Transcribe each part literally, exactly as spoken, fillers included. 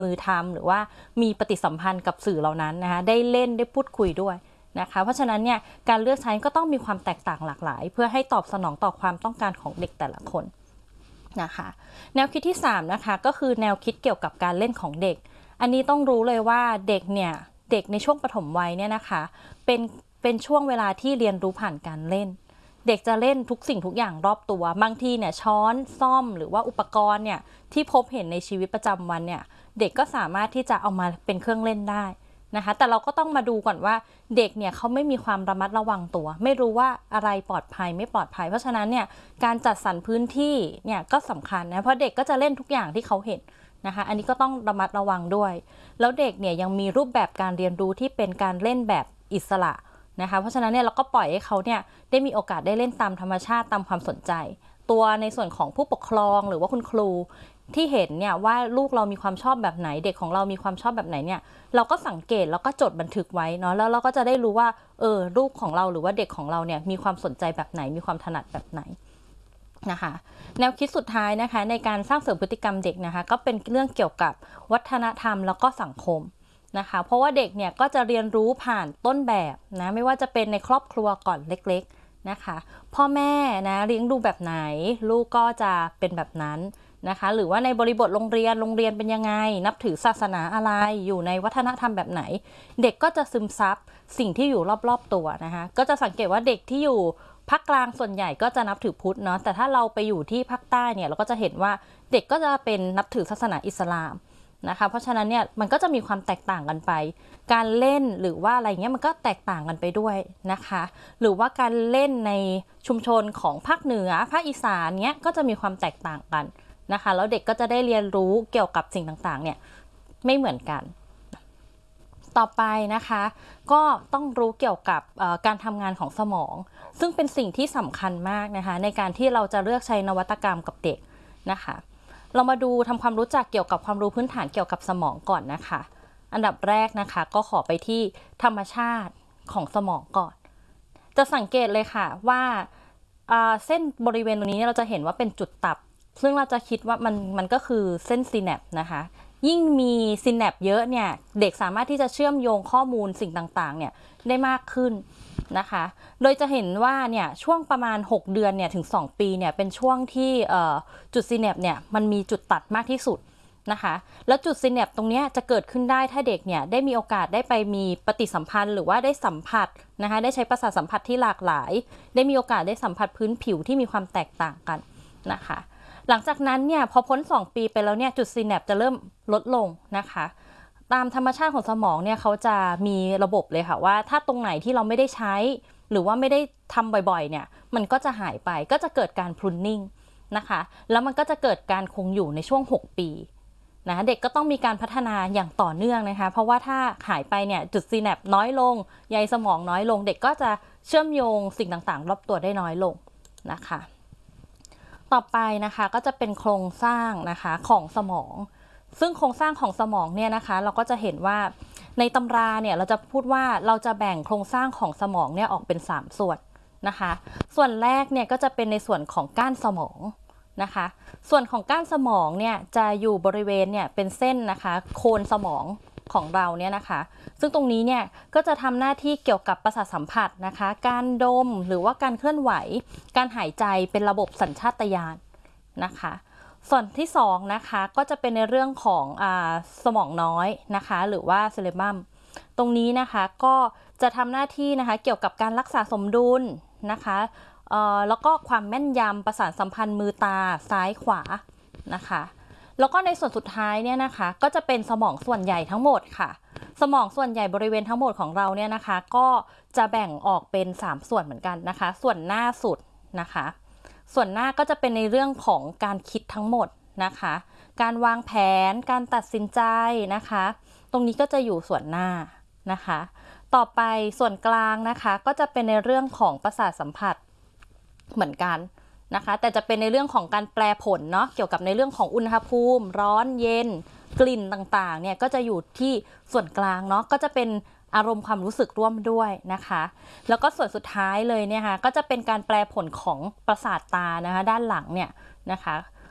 มือทำหรือว่ามีปฏิสัมพันธ์กับสื่อเหล่านั้นนะคะได้เล่นได้พูดคุยด้วยนะคะเพราะฉะนั้นเนี่ยการเลือกใช้ก็ต้องมีความแตกต่างหลากหลายเพื่อให้ตอบสนองต่อความต้องการของเด็กแต่ละคนนะคะแนวคิดที่สามนะคะก็คือแนวคิดเกี่ยวกับการเล่นของเด็กอันนี้ต้องรู้เลยว่าเด็กเนี่ยเด็กในช่วงปฐมวัยเนี่ยนะคะเป็นเป็นช่วงเวลาที่เรียนรู้ผ่านการเล่นเด็กจะเล่นทุกสิ่งทุกอย่างรอบตัวบางทีเนี่ยช้อนซ่อมหรือว่าอุปกรณ์เนี่ยที่พบเห็นในชีวิตประจำวันเนี่ยเด็กก็สามารถที่จะเอามาเป็นเครื่องเล่นได้นะคะแต่เราก็ต้องมาดูก่อนว่าเด็กเนี่ยเขาไม่มีความระมัดระวังตัวไม่รู้ว่าอะไรปลอดภัยไม่ปลอดภัยเพราะฉะนั้นเนี่ยการจัดสรรพื้นที่เนี่ยก็สำคัญนะเพราะเด็กก็จะเล่นทุกอย่างที่เขาเห็นนะคะอันนี้ก็ต้องระมัดระวังด้วยแล้วเด็กเนี่ยยังมีรูปแบบการเรียนรู้ที่เป็นการเล่นแบบอิสระนะคะเพราะฉะนั้นเนี่ยเราก็ปล่อยให้เขาเนี่ยได้มีโอกาสได้เล่นตามธรรมชาติตามความสนใจตัวในส่วนของผู้ปกครองหรือว่าคุณครูที่เห็นเนี่ยว่าลูกเรามีความชอบแบบไหนเด็กของเรามีความชอบแบบไหนเนี่ยเราก็สังเกตแล้วก็จดบันทึกไว้เนาะแล้วเราก็จะได้รู้ว่าเออลูกของเราหรือว่าเด็กของเราเนี่ยมีความสนใจแบบไหนมีความถนัดแบบไหนนะคะแนวคิดสุดท้ายนะคะในการสร้างเสริมพฤติกรรมเด็กนะคะก็เป็นเรื่องเกี่ยวกับวัฒนธรรมแล้วก็สังคมนะคะเพราะว่าเด็กเนี่ยก็จะเรียนรู้ผ่านต้นแบบนะไม่ว่าจะเป็นในครอบครัวก่อนเล็กๆนะคะพ่อแม่นะเลี้ยงดูแบบไหนลูกก็จะเป็นแบบนั้นนะคะหรือว่าในบริบทโรงเรียนโรงเรียนเป็นยังไงนับถือศาสนาอะไรอยู่ในวัฒนธรรมแบบไหนเด็กก็จะซึมซับสิ่งที่อยู่รอบๆตัวนะคะก็จะสังเกตว่าเด็กที่อยู่ภาคกลางส่วนใหญ่ก็จะนับถือพุทธเนาะแต่ถ้าเราไปอยู่ที่ภาคใต้เนี่ยเราก็จะเห็นว่าเด็กก็จะเป็นนับถือศาสนาอิสลามนะคะเพราะฉะนั้นเนี่ยมันก็จะมีความแตกต่างกันไปการเล่นหรือว่าอะไรเงี้ยมันก็แตกต่างกันไปด้วยนะคะหรือว่าการเล่นในชุมชนของภาคเหนือภาคอีสานเนี้ยก็จะมีความแตกต่างกันนะคะแล้วเด็กก็จะได้เรียนรู้เกี่ยวกับสิ่งต่างๆเนี่ยไม่เหมือนกันต่อไปนะคะก็ต้องรู้เกี่ยวกับการทำงานของสมองซึ่งเป็นสิ่งที่สำคัญมากนะคะในการที่เราจะเลือกใช้นวัตกรรมกับเด็กนะคะเรามาดูทำความรู้จักเกี่ยวกับความรู้พื้นฐานเกี่ยวกับสมองก่อนนะคะอันดับแรกนะคะก็ขอไปที่ธรรมชาติของสมองก่อนจะสังเกตเลยค่ะว่าเส้นบริเวณตรงนี้เราจะเห็นว่าเป็นจุดตับซึ่งเราจะคิดว่ามันมันก็คือเส้นซีแนปนะคะยิ่งมีซีแนปเยอะเนี่ยเด็กสามารถที่จะเชื่อมโยงข้อมูลสิ่งต่างๆเนี่ยได้มากขึ้นนะคะโดยจะเห็นว่าเนี่ยช่วงประมาณหกเดือนเนี่ยถึงสองปีเนี่ยเป็นช่วงที่จุดซีแนปเนี่ยมันมีจุดตัดมากที่สุดนะคะแล้วจุดซีแนปตรงนี้จะเกิดขึ้นได้ถ้าเด็กเนี่ยได้มีโอกาสได้ไปมีปฏิสัมพันธ์หรือว่าได้สัมผัสนะคะได้ใช้ประสาทสัมผัสที่หลากหลายได้มีโอกาสได้สัมผัสพื้นผิวที่มีความแตกต่างกันนะคะหลังจากนั้นเนี่ยพอพ้นสองปีไปแล้วเนี่ยจุดซีแนปจะเริ่มลดลงนะคะตามธรรมชาติของสมองเนี่ยเขาจะมีระบบเลยค่ะว่าถ้าตรงไหนที่เราไม่ได้ใช้หรือว่าไม่ได้ทำบ่อยๆเนี่ยมันก็จะหายไปก็จะเกิดการพรูนนิ่งนะคะแล้วมันก็จะเกิดการคงอยู่ในช่วงหกปีนะเด็กก็ต้องมีการพัฒนาอย่างต่อเนื่องนะคะเพราะว่าถ้าหายไปเนี่ยจุดซีแนปน้อยลงใยสมองน้อยลงเด็กก็จะเชื่อมโยงสิ่งต่างๆรอบตัวได้น้อยลงนะคะต่อไปนะคะก็จะเป็นโครงสร้างนะคะของสมองซึ่งโครงสร้างของสมองเนี่ยนะคะเราก็จะเห็นว่าในตำราเนี่ยเราจะพูดว่าเราจะแบ่งโครงสร้างของสมองเนี่ยออกเป็นสามส่วนนะคะส่วนแรกเนี่ยก็จะเป็นในส่วนของก้านสมองนะคะส่วนของก้านสมองเนี่ยจะอยู่บริเวณเนี่ยเป็นเส้นนะคะโคนสมองของเราเนี่ยนะคะซึ่งตรงนี้เนี่ยก็จะทำหน้าที่เกี่ยวกับประสาทสัมผัสนะคะการดมหรือว่าการเคลื่อนไหวการหายใจเป็นระบบสัญชาตญาณนะคะส่วนที่สองนะคะก็จะเป็นในเรื่องของอ่าสมองน้อยนะคะหรือว่าเซเลบัมตรงนี้นะคะก็จะทำหน้าที่นะคะเกี่ยวกับการรักษาสมดุลนะคะแล้วก็ความแม่นยำประสานสัมพันธ์มือตาซ้ายขวานะคะแล้วก็ในส่วนสุดท้ายเนี่ยนะคะก็จะเป็นสมองส่วนใหญ่ทั้งหมดค่ะสมองส่วนใหญ่บริเวณทั้งหมดของเราเนี่ยนะคะก็จะแบ่งออกเป็นสามส่วนเหมือนกันนะคะส่วนหน้าสุดนะคะส่วนหน้าก็จะเป็นในเรื่องของการคิดทั้งหมดนะคะการวางแผนการตัดสินใจนะคะตรงนี้ก็จะอยู่ส่วนหน้านะคะต่อไปส่วนกลางนะคะก็จะเป็นในเรื่องของประสาทสัมผัสเหมือนกันนะคะแต่จะเป็นในเรื่องของการแปลผลเนาะเกี่ยวกับในเรื่องของอุณหภูมิร้อนเย็นกลิ่นต่างๆเนี่ยก็จะอยู่ที่ส่วนกลางเนาะก็จะเป็นอารมณ์ความรู้สึกร่วมด้วยนะคะแล้วก็ส่วนสุดท้ายเลยเนี่ยค่ะก็จะเป็นการแปลผลของประสาทตานะคะด้านหลังเนี่ยนะคะ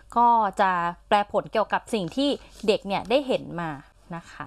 ก็จะแปลผลเกี่ยวกับสิ่งที่เด็กเนี่ยได้เห็นมานะคะ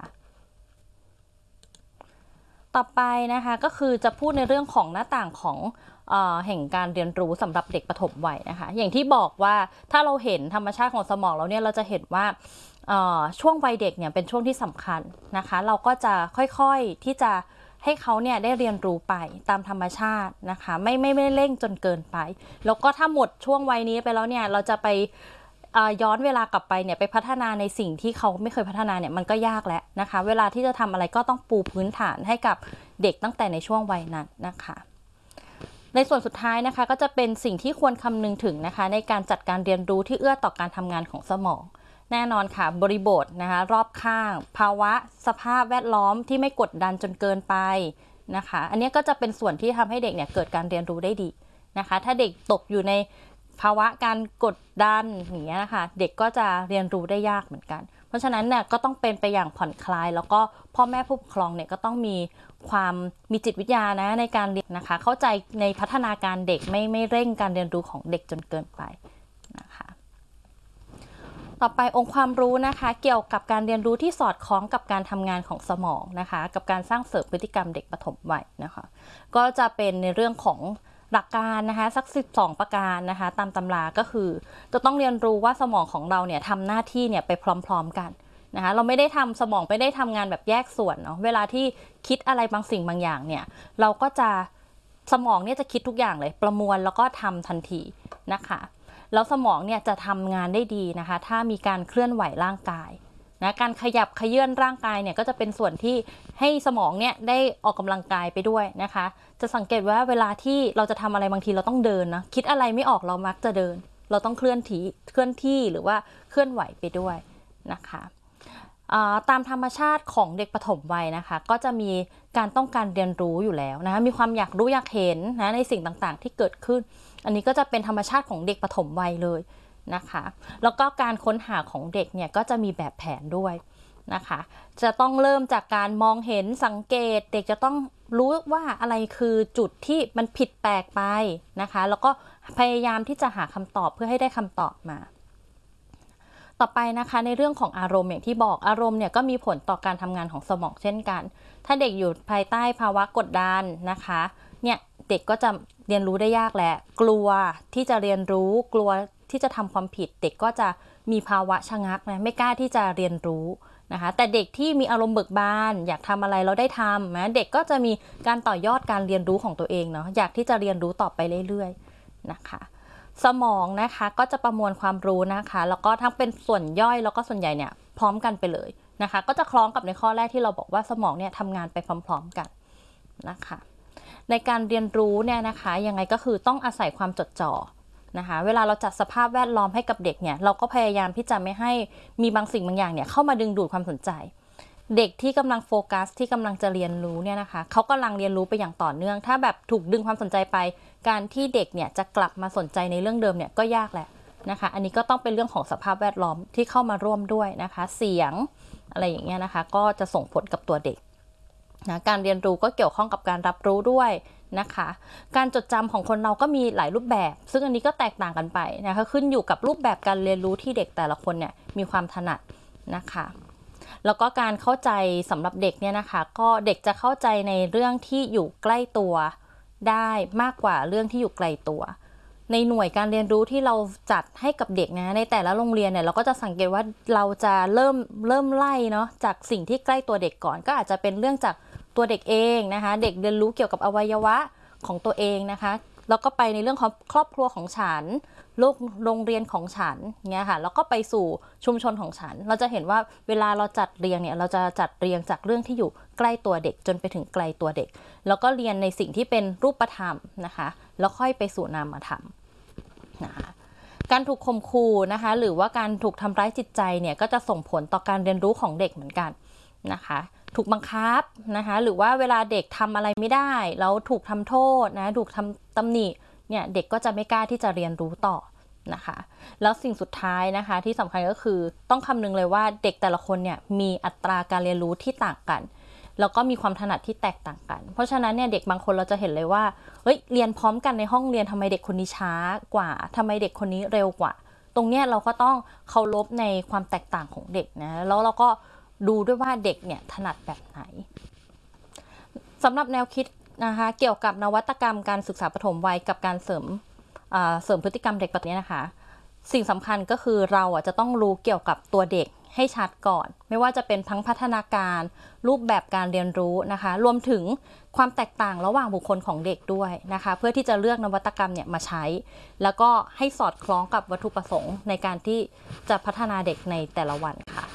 ต่อไปนะคะก็คือจะพูดในเรื่องของหน้าต่างของเอ่อแห่งการเรียนรู้สำหรับเด็กปฐมวัยนะคะอย่างที่บอกว่าถ้าเราเห็นธรรมชาติของสมองเราเนี่ยเราจะเห็นว่าช่วงวัยเด็กเนี่ยเป็นช่วงที่สำคัญนะคะเราก็จะค่อยๆที่จะให้เขาเนี่ยได้เรียนรู้ไปตามธรรมชาตินะคะไม่ไม่ไม่เร่งจนเกินไปแล้วก็ถ้าหมดช่วงวัยนี้ไปแล้วเนี่ยเราจะไปย้อนเวลากลับไปเนี่ยไปพัฒนาในสิ่งที่เขาไม่เคยพัฒนาเนี่ยมันก็ยากแล้วนะคะเวลาที่จะทำอะไรก็ต้องปูพื้นฐานให้กับเด็กตั้งแต่ในช่วงวัยนั้นนะคะในส่วนสุดท้ายนะคะก็จะเป็นสิ่งที่ควรคำนึงถึงนะคะในการจัดการเรียนรู้ที่เอื้อต่อการทำงานของสมองแน่นอนค่ะบริบทนะคะรอบข้างภาวะสภาพแวดล้อมที่ไม่กดดันจนเกินไปนะคะอันนี้ก็จะเป็นส่วนที่ทำให้เด็กเนี่ยเกิดการเรียนรู้ได้ดีนะคะถ้าเด็กตกอยู่ในภาวะการกดดันอย่างเงี้ยนะคะเด็กก็จะเรียนรู้ได้ยากเหมือนกันเพราะฉะนั้นเนี่ยก็ต้องเป็นไปอย่างผ่อนคลายแล้วก็พ่อแม่ผู้ปกครองเนี่ยก็ต้องมีความมีจิตวิทยานะในการเรียนนะคะเข้าใจในพัฒนาการเด็กไม่ไม่เร่งการเรียนรู้ของเด็กจนเกินไปนะคะต่อไปองค์ความรู้นะคะเกี่ยวกับการเรียนรู้ที่สอดคล้องกับการทำงานของสมองนะคะกับการสร้างเสริมพฤติกรรมเด็กปฐมวัยนะคะก็จะเป็นในเรื่องของหลักการนะคะสักสิบสองประการนะคะตามตำราก็คือจะต้องเรียนรู้ว่าสมองของเราเนี่ยทำหน้าที่เนี่ยไปพร้อมๆกันนะคะเราไม่ได้ทำสมองไม่ได้ทำงานแบบแยกส่วนเนาะเวลาที่คิดอะไรบางสิ่งบางอย่างเนี่ยเราก็จะสมองเนี่ยจะคิดทุกอย่างเลยประมวลแล้วก็ทำทันทีนะคะแล้วสมองเนี่ยจะทำงานได้ดีนะคะถ้ามีการเคลื่อนไหวร่างกายนะการขยับเขยื่อนร่างกายเนี่ยก็จะเป็นส่วนที่ให้สมองเนี่ยได้ออกกำลังกายไปด้วยนะคะจะสังเกตว่าเวลาที่เราจะทำอะไรบางทีเราต้องเดินนะคิดอะไรไม่ออกเรามักจะเดินเราต้องเคลื่อนที่เคลื่อนที่หรือว่าเคลื่อนไหวไปด้วยนะคะตามธรรมชาติของเด็กปฐมวัยนะคะก็จะมีการต้องการเรียนรู้อยู่แล้วนะคะมีความอยากรู้อยากเห็นนะในสิ่งต่างๆที่เกิดขึ้นอันนี้ก็จะเป็นธรรมชาติของเด็กปฐมวัยเลยนะคะแล้วก็การค้นหาของเด็กเนี่ยก็จะมีแบบแผนด้วยนะคะจะต้องเริ่มจากการมองเห็นสังเกตเด็กจะต้องรู้ว่าอะไรคือจุดที่มันผิดแปลกไปนะคะแล้วก็พยายามที่จะหาคำตอบเพื่อให้ได้คำตอบมาต่อไปนะคะในเรื่องของอารมณ์อย่างที่บอกอารมณ์เนี่ยก็มีผลต่อการทำงานของสมองเช่นกันถ้าเด็กอยู่ภายใต้ภาวะกดดันนะคะเนี่ยเด็กก็จะเรียนรู้ได้ยากแหละกลัวที่จะเรียนรู้กลัวที่จะทำความผิดเด็กก็จะมีภาวะชะงักนะไม่กล้าที่จะเรียนรู้นะคะแต่เด็กที่มีอารมณ์เบิกบานอยากทำอะไรแล้วได้ทำนะเด็กก็จะมีการต่อยอดการเรียนรู้ของตัวเองเนาะอยากที่จะเรียนรู้ต่อไปเรื่อยๆนะคะสมองนะคะก็จะประมวลความรู้นะคะแล้วก็ทั้งเป็นส่วนย่อยแล้วก็ส่วนใหญ่เนี่ยพร้อมกันไปเลยนะคะก็จะคล้องกับในข้อแรกที่เราบอกว่าสมองเนี่ยทำงานไปพร้อมๆกันนะคะในการเรียนรู้เนี่ยนะคะยังไงก็คือต้องอาศัยความจดจ่อนะคะเวลาเราจัดสภาพแวดล้อมให้กับเด็กเนี่ยเราก็พยายามที่จะไม่ให้มีบางสิ่งบางอย่างเนี่ยเข้ามาดึงดูดความสนใจเด็กที่กำลังโฟกัสที่กำลังจะเรียนรู้เนี่ยนะคะเขากำลังเรียนรู้ไปอย่างต่อเนื่องถ้าแบบถูกดึงความสนใจไปการที่เด็กเนี่ยจะกลับมาสนใจในเรื่องเดิมเนี่ยก็ยากแหละนะคะอันนี้ก็ต้องเป็นเรื่องของสภาพแวดล้อมที่เข้ามาร่วมด้วยนะคะเสียงอะไรอย่างเงี้ยนะคะก็จะส่งผลกับตัวเด็กนะการเรียนรู้ก็เกี่ยวข้องกับการรับรู้ด้วยนะคะการจดจำของคนเราก็มีหลายรูปแบบซึ่งอันนี้ก็แตกต่างกันไปนะคะขึ้นอยู่กับรูปแบบการเรียนรู้ที่เด็กแต่ละคนเนี่ยมีความถนัดนะคะแล้วก็การเข้าใจสำหรับเด็กเนี่ยนะคะก็เด็กจะเข้าใจในเรื่องที่อยู่ใกล้ตัวได้มากกว่าเรื่องที่อยู่ไกลตัวในหน่วยการเรียนรู้ที่เราจัดให้กับเด็กนะในแต่ละโรงเรียนเนี่ยเราก็จะสังเกตว่าเราจะเริ่มเริ่มไล่เนาะจากสิ่งที่ใกล้ตัวเด็กก่อนก็อาจจะเป็นเรื่องจากตัวเด็กเองนะคะเด็กเรียนรู้เกี่ยวกับอวัยวะของตัวเองนะคะแล้วก็ไปในเรื่องของครอบครัวของฉันโลกโรงเรียนของฉันเงี้ยค่ะแล้วก็ไปสู่ชุมชนของฉันเราจะเห็นว่าเวลาเราจัดเรียงเนี่ยเราจะจัดเรียงจากเรื่องที่อยู่ใกล้ตัวเด็กจนไปถึงไกลตัวเด็กแล้วก็เรียนในสิ่งที่เป็นรูปธรรมนะคะแล้วค่อยไปสู่นามธรรมนะคะการถูกข่มขู่นะคะหรือว่าการถูกทำร้ายจิตใจเนี่ยก็จะส่งผลต่อการเรียนรู้ของเด็กเหมือนกันนะคะถูกบังคับนะคะหรือว่าเวลาเด็กทำอะไรไม่ได้แล้วถูกทำโทษนะถูกทำตำหนิเนี่ยเด็กก็จะไม่กล้าที่จะเรียนรู้ต่อนะคะแล้วสิ่งสุดท้ายนะคะที่สำคัญก็คือต้องคำนึงเลยว่าเด็กแต่ละคนเนี่ยมีอัตราการเรียนรู้ที่ต่างกันแล้วก็มีความถนัดที่แตกต่างกันเพราะฉะนั้นเนี่ยเด็กบางคนเราจะเห็นเลยว่าเฮ้ยเรียนพร้อมกันในห้องเรียนทำไมเด็กคนนี้ช้ากว่าทำไมเด็กคนนี้เร็วกว่าตรงเนี้ยเราก็ต้องเคารพในความแตกต่างของเด็กนะแล้วเราก็ดูด้วยว่าเด็กเนี่ยถนัดแบบไหนสำหรับแนวคิดนะคะเกี่ยวกับนวัตกรรมการศึกษาปฐมวัยกับการเสริมเสริมพฤติกรรมเด็กแบบนี้นะคะสิ่งสำคัญก็คือเราอ่ะจะต้องรู้เกี่ยวกับตัวเด็กให้ชัดก่อนไม่ว่าจะเป็นทั้งพัฒนาการรูปแบบการเรียนรู้นะคะรวมถึงความแตกต่างระหว่างบุคคลของเด็กด้วยนะคะเพื่อที่จะเลือกนวัตกรรมเนี่ยมาใช้แล้วก็ให้สอดคล้องกับวัตถุประสงค์ในการที่จะพัฒนาเด็กในแต่ละวันค่ะ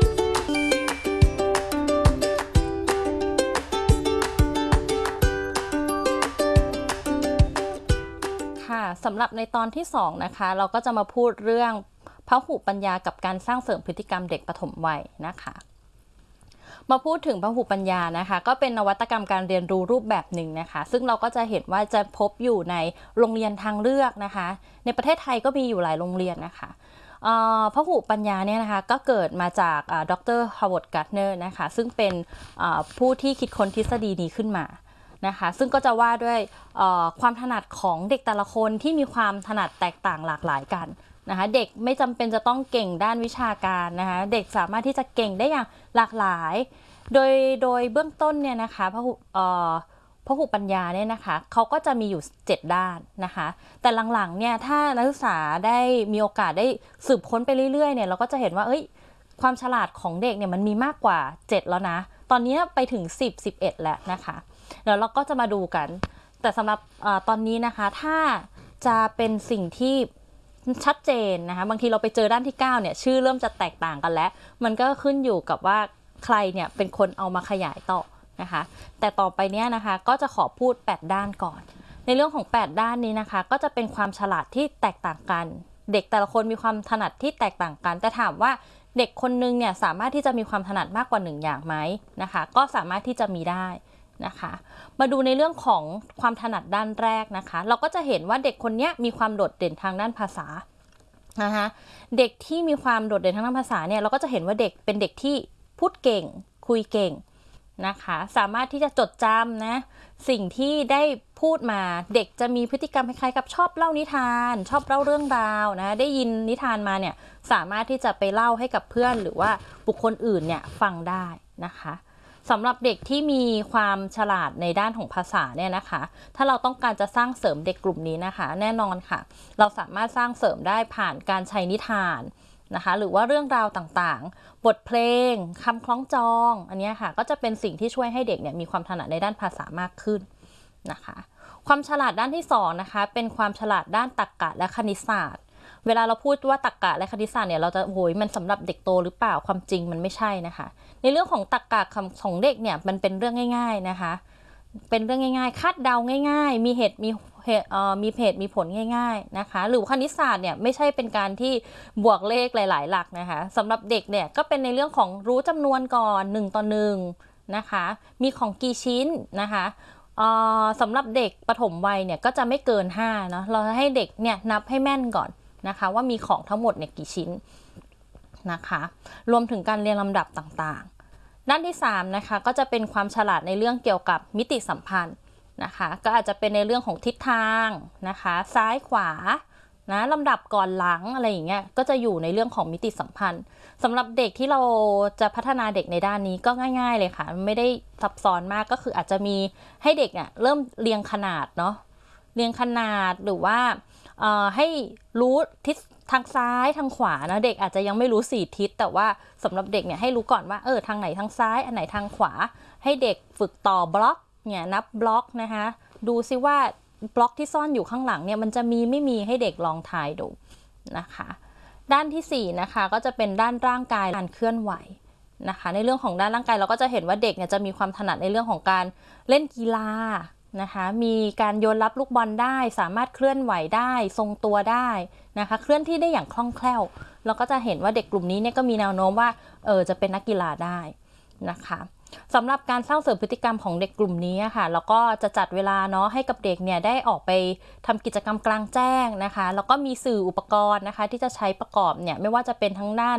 ค่ะสำหรับในตอนที่สองนะคะเราก็จะมาพูดเรื่องพหุปัญญากับการสร้างเสริมพฤติกรรมเด็กปฐมวัยนะคะมาพูดถึงพหุปัญญานะคะก็เป็นนวัตกรรมการเรียนรู้รูปแบบหนึ่งนะคะซึ่งเราก็จะเห็นว่าจะพบอยู่ในโรงเรียนทางเลือกนะคะในประเทศไทยก็มีอยู่หลายโรงเรียนนะคะพหุปัญญาเนี่ยนะคะก็เกิดมาจากดรฮาวาร์ด การ์ตเนอร์นะคะซึ่งเป็นผู้ที่คิดค้นทฤษฎีนี้ขึ้นมานะคะซึ่งก็จะว่าด้วยความถนัดของเด็กแต่ละคนที่มีความถนัดแตกต่างหลากหลายกันนะคะเด็กไม่จำเป็นจะต้องเก่งด้านวิชาการนะคะเด็กสามารถที่จะเก่งได้อย่างหลากหลายโดยโดยเบื้องต้นเนี่ยนะคะพหุพหุปัญญาเนี่ยนะคะเขาก็จะมีอยู่เจ็ดด้านนะคะแต่หลังๆเนี่ยถ้านักศึกษาได้มีโอกาสได้สืบค้นไปเรื่อยๆเนี่ยเราก็จะเห็นว่าเอ้ยความฉลาดของเด็กเนี่ยมันมีมากกว่าเจ็ดแล้วนะตอนนี้ไปถึงสิบ สิบเอ็ดแล้วนะคะเดี๋ยวเราก็จะมาดูกันแต่สำหรับอตอนนี้นะคะถ้าจะเป็นสิ่งที่ชัดเจนนะคะบางทีเราไปเจอด้านที่เก้าเนี่ยชื่อเริ่มจะแตกต่างกันแล้วมันก็ขึ้นอยู่กับว่าใครเนี่ยเป็นคนเอามาขยายต่อนะคะแต่ต่อไปเนี้ยนะคะก็จะขอพูดแปดด้านก่อนในเรื่องของแปดด้านนี้นะคะก็จะเป็นความฉลาดที่แตกต่างกันเด็กแต่ละคนมีความถนัดที่แตกต่างกันแต่ถามว่าเด็กคนนึงเนี่ยสามารถที่จะมีความถนัดมากกว่าหนึ่งอย่างไหมนะคะก็สามารถที่จะมีได้นะคะมาดูในเรื่องของความถนัดด้านแรกนะคะเราก็จะเห็นว่าเด็กคนนี้มีความโดดเด่นทางด้านภาษานะคะเด็กที่มีความโดดเด่นทางด้านภาษาเนี่ยเราก็จะเห็นว่าเด็กเป็นเด็กที่พูดเก่งคุยเก่งนะคะสามารถที่จะจดจำนะสิ่งที่ได้พูดมาเด็กจะมีพฤติกรรมคล้ายๆกับชอบเล่านิทานชอบเล่าเรื่องราวนะได้ยินนิทานมาเนี่ยสามารถที่จะไปเล่าให้กับเพื่อนหรือว่าบุคคลอื่นเนี่ยฟังได้นะคะสำหรับเด็กที่มีความฉลาดในด้านของภาษาเนี่ยนะคะถ้าเราต้องการจะสร้างเสริมเด็กกลุ่มนี้นะคะแน่นอนค่ะเราสามารถสร้างเสริมได้ผ่านการใช้นิทานนะคะหรือว่าเรื่องราวต่างๆบทเพลงคำคล้องจองอันนี้ค่ะก็จะเป็นสิ่งที่ช่วยให้เด็กเนี่ยมีความถนัดในด้านภาษามากขึ้นนะคะความฉลาดด้านที่สองนะคะเป็นความฉลาดด้านตรรกะและคณิตศาสตร์เวลาเราพูดว่าตรรกะและคณิตศาสตร์เนี่ยเราจะโอยมันสำหรับเด็กโตหรือเปล่าความจริงมันไม่ใช่นะคะในเรื่องของตรรกะของเด็กเนี่ยมันเป็นเรื่องง่ายๆนะคะเป็นเรื่องง่ายๆคาดเดาง่ายๆมีเหตุมีเหตุมีเหตุมีผลง่ายๆนะคะหรือคณิตศาสตร์เนี่ยไม่ใช่เป็นการที่บวกเลขหลายๆหลักนะคะสำหรับเด็กเนี่ยก็เป็นในเรื่องของรู้จำนวนก่อนหนึ่งต่อหนึ่งนะคะมีของกี่ชิ้นนะคะสำหรับเด็กปฐมวัยเนี่ยก็จะไม่เกินห้าเนาะเราให้เด็กเนี่ยนับให้แม่นก่อนนะคะว่ามีของทั้งหมดเนี่ยกี่ชิ้นนะคะรวมถึงการเรียงลำดับต่างๆด้านที่สามนะคะก็จะเป็นความฉลาดในเรื่องเกี่ยวกับมิติสัมพันธ์นะคะก็อาจจะเป็นในเรื่องของทิศทางนะคะซ้ายขวานะลำดับก่อนหลังอะไรอย่างเงี้ยก็จะอยู่ในเรื่องของมิติสัมพันธ์สำหรับเด็กที่เราจะพัฒนาเด็กในด้านนี้ก็ง่ายๆเลยค่ะไม่ได้ซับซ้อนมากก็คืออาจจะมีให้เด็กเนี่ยเริ่มเรียงขนาดเนาะเรียงขนาดหรือว่าให้รู้ทิศทางซ้ายทางขวานะเด็กอาจจะยังไม่รู้สี่ทิศแต่ว่าสำหรับเด็กเนี่ยให้รู้ก่อนว่าเออทางไหนทางซ้ายอันไหนทางขวาให้เด็กฝึกต่อบล็อกเนี่ยนับบล็อกนะคะดูซิว่าบล็อกที่ซ่อนอยู่ข้างหลังเนี่ยมันจะมีไม่มีให้เด็กลองทายดูนะคะด้านที่สี่นะคะก็จะเป็นด้านร่างกายการเคลื่อนไหวนะคะในเรื่องของด้านร่างกายเราก็จะเห็นว่าเด็กเนี่ยจะมีความถนัดในเรื่องของการเล่นกีฬานะคะมีการโยนรับลูกบอลได้สามารถเคลื่อนไหวได้ทรงตัวได้นะคะเคลื่อนที่ได้อย่างคล่องแคล่วเราก็จะเห็นว่าเด็กกลุ่มนี้เนี่ยก็มีแนวโน้มว่าเออจะเป็นนักกีฬาได้นะคะสำหรับการสร้างเสริมพฤติกรรมของเด็กกลุ่มนี้ค่ะแล้วก็จะจัดเวลาเนาะให้กับเด็กเนี่ยได้ออกไปทำกิจกรรมกลางแจ้งนะคะแล้วก็มีสื่ออุปกรณ์นะคะที่จะใช้ประกอบเนี่ยไม่ว่าจะเป็นทั้งด้าน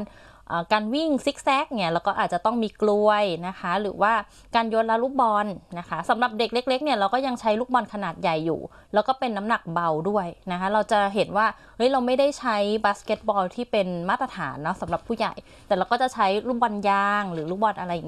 การวิ่งซิกแซกเนี่ยเราก็อาจจะต้องมีกลวยนะคะหรือว่าการโยนละลูกบอลนะคะสำหรับเด็กเล็กๆเนี่ยเราก็ยังใช้ลูกบอลขนาดใหญ่อยู่แล้วก็เป็นน้ำหนักเบาด้วยนะคะเราจะเห็นว่าเฮ้ยเราไม่ได้ใช้บาสเกตบอลที่เป็นมาตรฐานเนาะสำหรับผู้ใหญ่แต่เราก็จะใช้ลูกบอลยางหรือลูกบอลอะไร